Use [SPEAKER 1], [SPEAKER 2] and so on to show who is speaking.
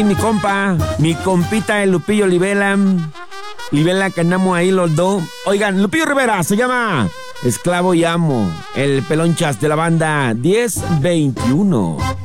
[SPEAKER 1] Mi compa, mi compita el Lupillo Olivela que andamos ahí los dos. Oigan, Lupillo Rivera se llama Esclavo y Amo, el pelonchas de la banda 1021.